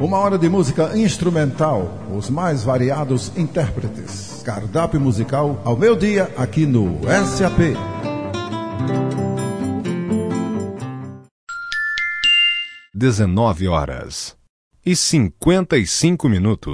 Uma hora de música instrumental, os mais variados intérpretes. Cardápio musical ao meio-dia aqui no SAP. Dezenove horas e 55 minutos.